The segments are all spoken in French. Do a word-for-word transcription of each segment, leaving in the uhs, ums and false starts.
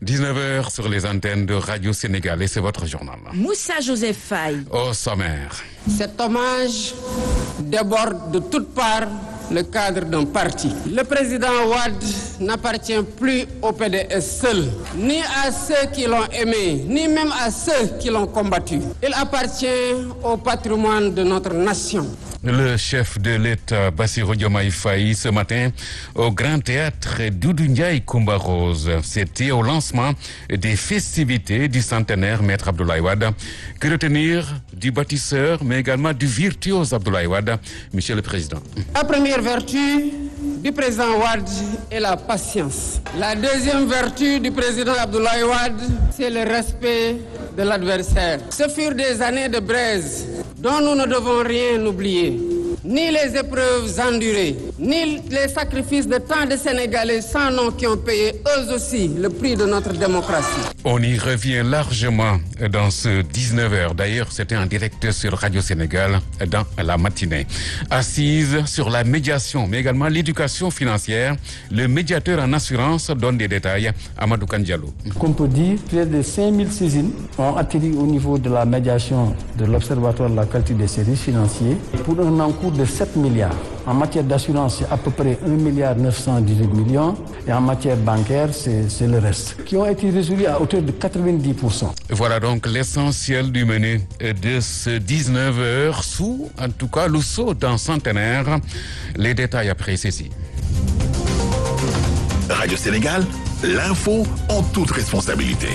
dix-neuf heures sur les antennes de Radio Sénégal et c'est votre journal. Moussa Joseph Faye. Au sommaire. Cet hommage déborde de toutes parts le cadre d'un parti. Le président Wade n'appartient plus au P D S seul, ni à ceux qui l'ont aimé, ni même à ceux qui l'ont combattu. Il appartient au patrimoine de notre nation. Le chef de l'État, Bassirou Diomaye Faye, ce matin au Grand Théâtre Doudou Ndiaye Coumba Rose. C'était au lancement des festivités du centenaire Maître Abdoulaye Wade. Que retenir du bâtisseur, mais également du virtuose Abdoulaye Wade, Monsieur le Président? La première vertu du président Wade est la patience. La deuxième vertu du président Abdoulaye Wade, c'est le respect de l'adversaire. Ce furent des années de braise dont nous ne devons rien oublier. Ni les épreuves endurées, ni les sacrifices de tant de Sénégalais sans nom qui ont payé eux aussi le prix de notre démocratie. On y revient largement dans ce dix-neuf heures. D'ailleurs, c'était en direct sur Radio Sénégal dans la matinée. Assise sur la médiation, mais également l'éducation financière, le médiateur en assurance donne des détails. Amadou Kandialou. Qu'on peut dire, près de cinq mille saisines ont atterri au niveau de la médiation de l'Observatoire de la qualité des services financiers pour un encours de sept milliards. En matière d'assurance, c'est à peu près un milliard neuf cent dix-huit millions. Et en matière bancaire, c'est, c'est le reste. Qui ont été résolus à hauteur de quatre-vingt-dix pour cent. Voilà donc l'essentiel du menu de ce dix-neuf heures sous, en tout cas, le saut d'un centenaire. Les détails après ceci. Radio Sénégal, l'info en toute responsabilité.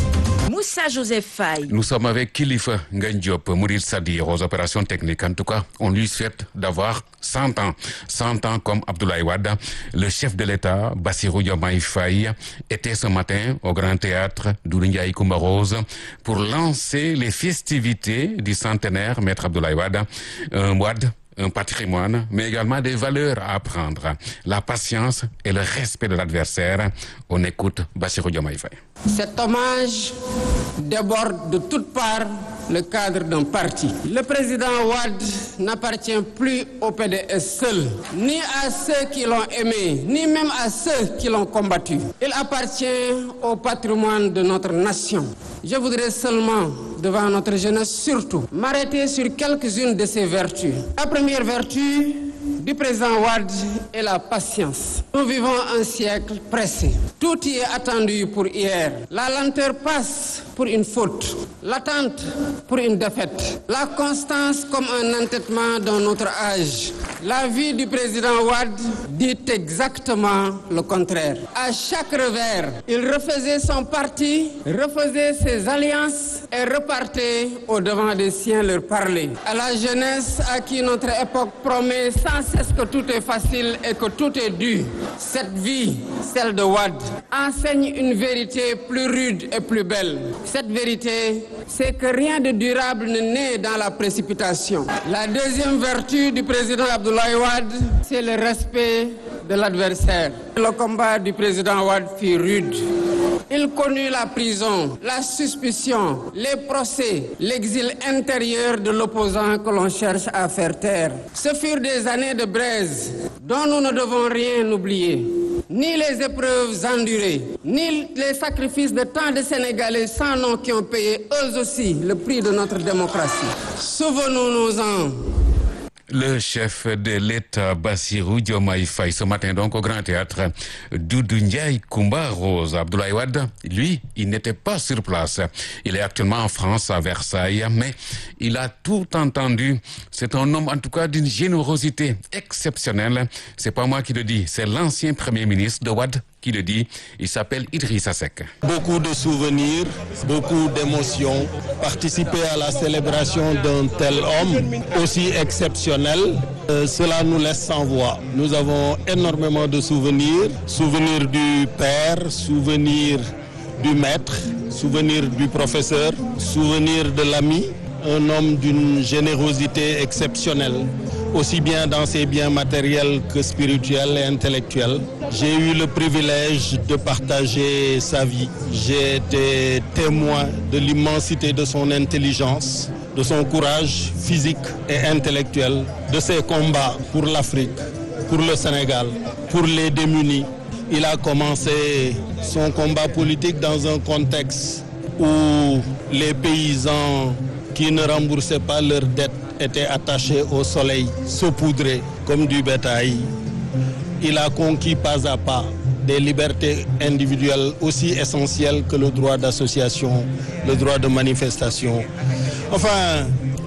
Moussa Joseph Faye. Nous sommes avec Kilifeu Ngagne Diop, Mourid Sadir aux opérations techniques. En tout cas, on lui souhaite d'avoir cent ans. cent ans comme Abdoulaye Wade. Le chef de l'État, Bassirou Diomaye Faye, était ce matin au Grand Théâtre Doudou Ndiaye Coumba Rose pour lancer les festivités du centenaire Maître Abdoulaye Wade. Un Wade, un patrimoine, mais également des valeurs à apprendre. La patience et le respect de l'adversaire. On écoute Bassirou Diomaye Faye. Cet hommage déborde de toutes parts le cadre d'un parti. Le président Wade n'appartient plus au P D S seul, ni à ceux qui l'ont aimé, ni même à ceux qui l'ont combattu. Il appartient au patrimoine de notre nation. Je voudrais seulement, devant notre jeunesse surtout, m'arrêter sur quelques-unes de ses vertus. La première vertu du président Wade est la patience. Nous vivons un siècle pressé. Tout y est attendu pour hier. La lenteur passe pour une faute, l'attente pour une défaite, la constance comme un entêtement d'un autre âge. La vie du président Wade dit exactement le contraire. À chaque revers, il refaisait son parti, refaisait ses alliances et repartait au-devant des siens leur parler. À la jeunesse à qui notre époque promet sans cesse que tout est facile et que tout est dû, cette vie, celle de Wade, enseigne une vérité plus rude et plus belle. Cette vérité, c'est que rien de durable ne naît dans la précipitation. La deuxième vertu du président Abdoulaye Wade, c'est le respect de l'adversaire. Le combat du président Wade fut rude. Il connut la prison, la suspicion, les procès, l'exil intérieur de l'opposant que l'on cherche à faire taire. Ce furent des années de braise dont nous ne devons rien oublier. Ni les épreuves endurées, ni les sacrifices de tant de Sénégalais sans nom qui ont payé eux aussi le prix de notre démocratie. Souvenons-nous-en. Le chef de l'État, Bassirou Diomaye Faye, ce matin donc au Grand Théâtre Doudou Ndiaye Coumba Rose. Abdoulaye Wade, lui, il n'était pas sur place. Il est actuellement en France, à Versailles, mais il a tout entendu. C'est un homme, en tout cas, d'une générosité exceptionnelle. C'est pas moi qui le dis, c'est l'ancien Premier ministre de Wade qui le dit. Il s'appelle Idrissa Seck. Beaucoup de souvenirs, beaucoup d'émotions. Participer à la célébration d'un tel homme aussi exceptionnel, euh, cela nous laisse sans voix. Nous avons énormément de souvenirs. Souvenirs du père, souvenirs du maître, souvenirs du professeur, souvenirs de l'ami. Un homme d'une générosité exceptionnelle, aussi bien dans ses biens matériels que spirituels et intellectuels. J'ai eu le privilège de partager sa vie. J'ai été témoin de l'immensité de son intelligence, de son courage physique et intellectuel, de ses combats pour l'Afrique, pour le Sénégal, pour les démunis, Il a commencé son combat politique dans un contexte où les paysans qui ne remboursaient pas leurs dettes étaient attachés au soleil, saupoudrés comme du bétail. Il a conquis pas à pas des libertés individuelles aussi essentielles que le droit d'association, le droit de manifestation. Enfin,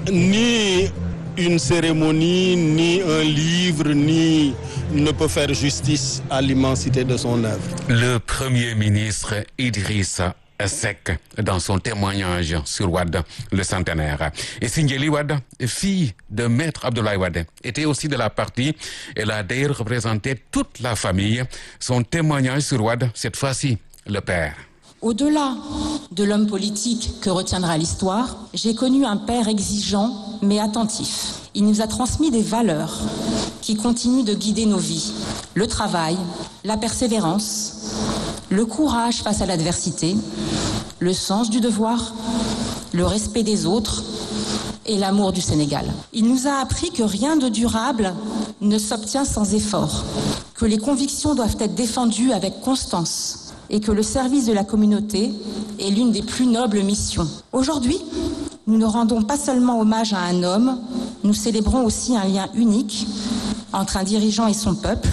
ni une cérémonie, ni un livre, ni ne peut faire justice à l'immensité de son œuvre. Le Premier ministre Idrissa Seck dans son témoignage sur Wade, le centenaire. Et Sindiély Wade, fille de Maître Abdoulaye Wade, était aussi de la partie. Elle a d'ailleurs représenté toute la famille. Son témoignage sur Wade, cette fois-ci, le père. Au-delà de l'homme politique que retiendra l'histoire, j'ai connu un père exigeant mais attentif. Il nous a transmis des valeurs qui continuent de guider nos vies. Le travail, la persévérance, le courage face à l'adversité, le sens du devoir, le respect des autres et l'amour du Sénégal. Il nous a appris que rien de durable ne s'obtient sans effort, que les convictions doivent être défendues avec constance et que le service de la communauté est l'une des plus nobles missions. Aujourd'hui, nous ne rendons pas seulement hommage à un homme, nous célébrons aussi un lien unique entre un dirigeant et son peuple,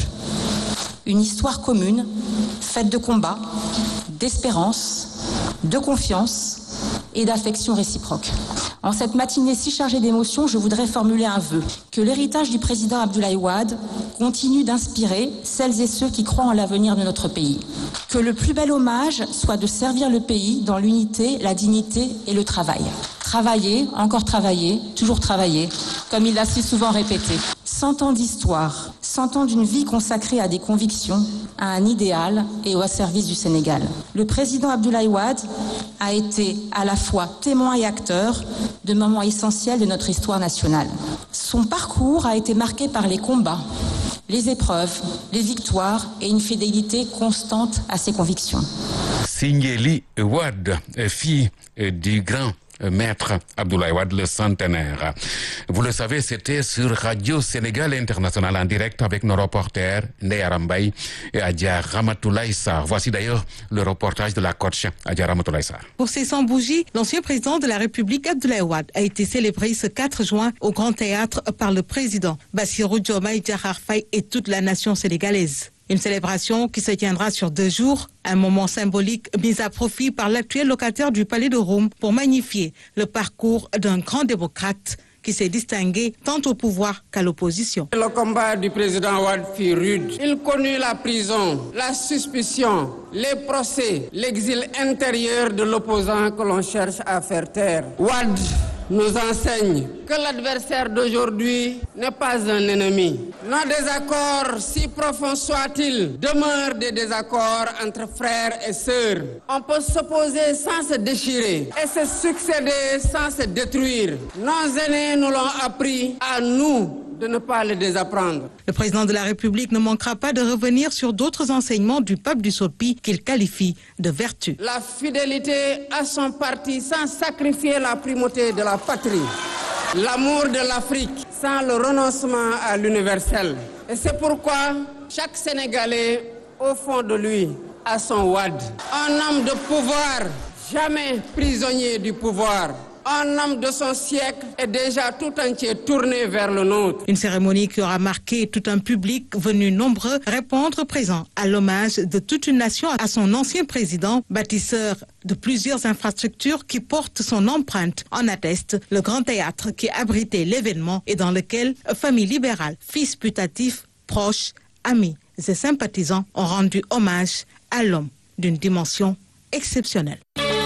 une histoire commune, faite de combats, d'espérance, de confiance et d'affection réciproque. En cette matinée si chargée d'émotions, je voudrais formuler un vœu. Que l'héritage du président Abdoulaye Wade continue d'inspirer celles et ceux qui croient en l'avenir de notre pays. Que le plus bel hommage soit de servir le pays dans l'unité, la dignité et le travail. Travailler, encore travailler, toujours travailler, comme il l'a si souvent répété. Cent ans d'histoire, cent ans d'une vie consacrée à des convictions, à un idéal et au service du Sénégal. Le président Abdoulaye Wade a été à la fois témoin et acteur de moments essentiels de notre histoire nationale. Son parcours a été marqué par les combats, les épreuves, les victoires et une fidélité constante à ses convictions. Sindiély Wade, fille du grand Maître Abdoulaye Wade, le centenaire. Vous le savez, c'était sur Radio Sénégal International en direct avec nos reporters Ndeye Aram Mbaye et Adja Ramatoulaye Sarr. Voici d'ailleurs le reportage de la coach Adja Ramatoulaye Sarr. Pour ces cent bougies, l'ancien président de la République Abdoulaye Wade a été célébré ce quatre juin au Grand Théâtre par le président Bassirou Diomaye Diakhar Faye et toute la nation sénégalaise. Une célébration qui se tiendra sur deux jours, un moment symbolique mis à profit par l'actuel locataire du Palais de Rome pour magnifier le parcours d'un grand démocrate qui s'est distingué tant au pouvoir qu'à l'opposition. Le combat du président Wade fut rude. Il connut la prison, la suspicion, les procès, l'exil intérieur de l'opposant que l'on cherche à faire taire. Wade nous enseigne que l'adversaire d'aujourd'hui n'est pas un ennemi. Nos désaccords, si profonds soient-ils, demeurent des désaccords entre frères et sœurs. On peut s'opposer sans se déchirer et se succéder sans se détruire. Nos aînés nous l'ont appris, à nous de ne pas le désapprendre. Le président de la République ne manquera pas de revenir sur d'autres enseignements du pape du Sopi qu'il qualifie de vertu. La fidélité à son parti sans sacrifier la primauté de la patrie. L'amour de l'Afrique sans le renoncement à l'universel. Et c'est pourquoi chaque Sénégalais, au fond de lui, a son Wade. Un homme de pouvoir, jamais prisonnier du pouvoir. Un homme de son siècle est déjà tout entier tourné vers le nôtre. Une cérémonie qui aura marqué tout un public venu nombreux répondre présent à l'hommage de toute une nation à son ancien président, bâtisseur de plusieurs infrastructures qui portent son empreinte. En atteste le Grand Théâtre qui abritait l'événement et dans lequel famille libérale, fils putatifs, proches, amis et sympathisants ont rendu hommage à l'homme d'une dimension exceptionnelle.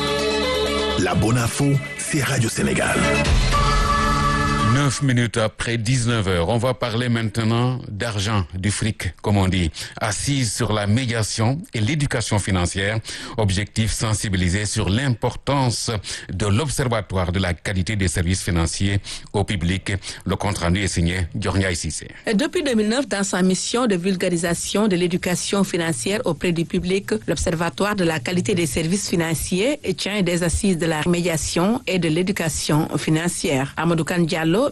La bonne info, c'est Radio Sénégal. Neuf minutes après dix-neuf heures, on va parler maintenant d'argent, du fric, comme on dit. Assise sur la médiation et l'éducation financière, objectif sensibiliser sur l'importance de l'Observatoire de la qualité des services financiers au public. Le compte rendu est signé Diornia Cissé. Depuis deux mille neuf, dans sa mission de vulgarisation de l'éducation financière auprès du public, l'Observatoire de la qualité des services financiers tient des assises de la médiation et de l'éducation financière. Amadou Kane Diallo,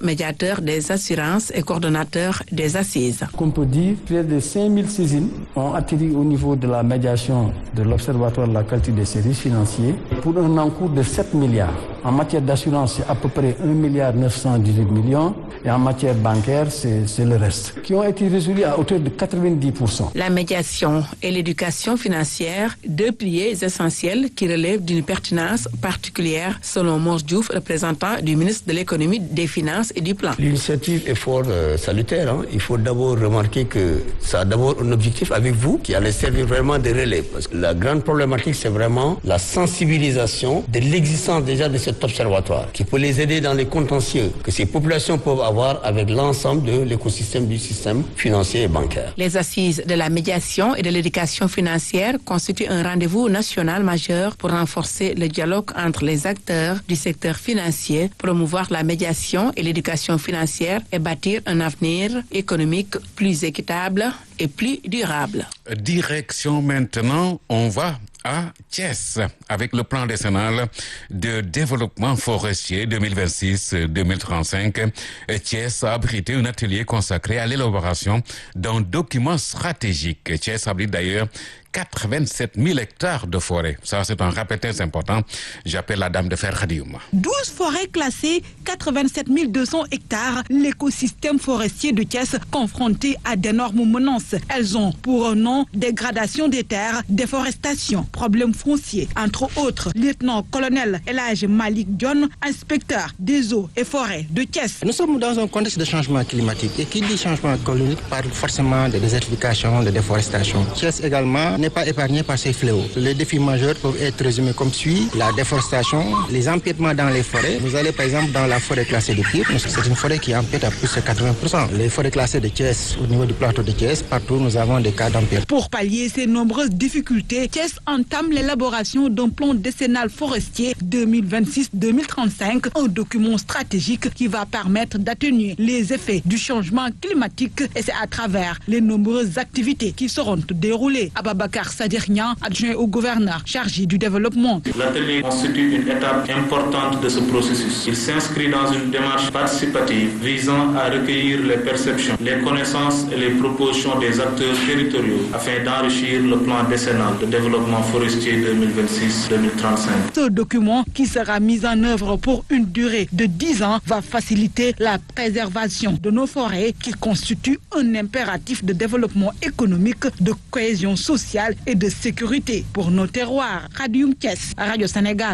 médiateur des assurances et coordonnateur des assises. Qu'on peut dire, près de cinq mille saisines ont atterri au niveau de la médiation de l'Observatoire de la qualité des services financiers pour un encours de sept milliards. En matière d'assurance, c'est à peu près un milliard neuf cent dix-huit millions et en matière bancaire, c'est, c'est le reste, qui ont été résolus à hauteur de quatre-vingt-dix pour cent. La médiation et l'éducation financière, deux piliers essentiels qui relèvent d'une pertinence particulière, selon Mor Diouf, représentant du ministre de l'économie, des finances et du plan. L'initiative est fort euh, salutaire. Hein. Il faut d'abord remarquer que ça a d'abord un objectif avec vous qui allait servir vraiment de relais. Parce que la grande problématique, c'est vraiment la sensibilisation de l'existence déjà de cet observatoire qui peut les aider dans les contentieux que ces populations peuvent avoir avec l'ensemble de l'écosystème du système financier et bancaire. Les assises de la médiation et de l'éducation financière constituent un rendez-vous national majeur pour renforcer le dialogue entre les acteurs du secteur financier, promouvoir la médiation et l'éducation financière et bâtir un avenir économique plus équitable et plus durable. Direction maintenant, on va à Thiès avec le plan décennal de développement forestier deux mille vingt-six deux mille trente-cinq. Thiès a abrité un atelier consacré à l'élaboration d'un document stratégique. Thiès abrite d'ailleurs quatre-vingt-sept mille hectares de forêt. Ça, c'est un rappel très important. J'appelle la dame de fer Khadiouma. douze forêts classées, quatre-vingt-sept mille deux cents hectares. L'écosystème forestier de Thiès confronté à d'énormes menaces. Elles ont pour nom dégradation des terres, déforestation, problèmes fonciers, entre autres. Lieutenant-colonel Elhadji Malick Dione, inspecteur des eaux et forêts de Thiès. Nous sommes dans un contexte de changement climatique. Et qui dit changement climatique parle forcément de désertification, de déforestation. Thiès également n'est pas épargné par ces fléaux. Les défis majeurs peuvent être résumés comme suit: la déforestation, les empiètements dans les forêts. Vous allez par exemple dans la forêt classée de Pire, c'est une forêt qui empiète à plus de quatre-vingts pour cent. Les forêts classées de Thiès, au niveau du plateau de Thiès, partout nous avons des cas d'empiètement. Pour pallier ces nombreuses difficultés, Thiès entame l'élaboration d'un plan décennal forestier deux mille vingt-six deux mille trente-cinq, un document stratégique qui va permettre d'atténuer les effets du changement climatique, et c'est à travers les nombreuses activités qui seront déroulées. Ababakar Sadir Niang, adjoint au gouverneur chargé du développement. L'atelier constitue une étape importante de ce processus. Il s'inscrit dans une démarche participative visant à recueillir les perceptions, les connaissances et les propositions des acteurs territoriaux afin d'enrichir le plan décennal de développement forestier deux mille vingt-six deux mille trente-cinq. Ce document, qui sera mis en œuvre pour une durée de dix ans, va faciliter la préservation de nos forêts qui constituent un impératif de développement économique, de cohésion sociale et de sécurité pour nos terroirs. Khadioum Thiès, Radio Sénégal.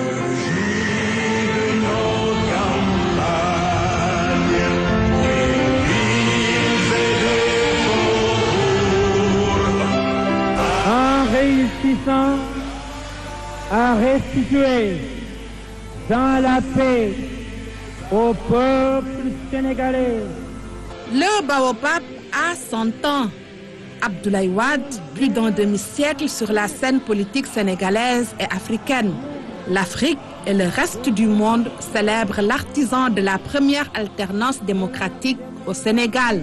En réussissant à restituer dans la paix au peuple sénégalais. Le Baobab a cent ans. Abdoulaye Wade, plus d'un demi-siècle sur la scène politique sénégalaise et africaine. L'Afrique et le reste du monde célèbrent l'artisan de la première alternance démocratique au Sénégal.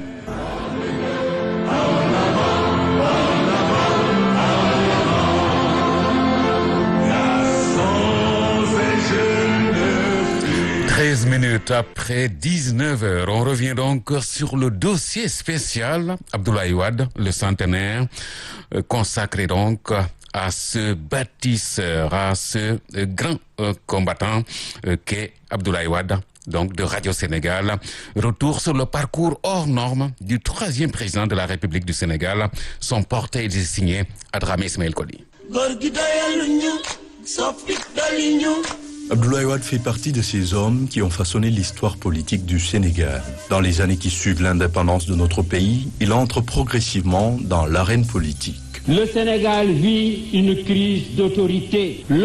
treize minutes après dix-neuf heures, on revient donc sur le dossier spécial Abdoulaye Wade, le centenaire, euh, consacré donc à ce bâtisseur, à ce euh, grand euh, combattant euh, qu'est Abdoulaye Wade, donc de Radio Sénégal. Retour sur le parcours hors norme du troisième président de la République du Sénégal. Son portrait est signé Adramé Ismaël Koli. Abdoulaye Wade fait partie de ces hommes qui ont façonné l'histoire politique du Sénégal. Dans les années qui suivent l'indépendance de notre pays, il entre progressivement dans l'arène politique. Le Sénégal vit une crise d'autorité.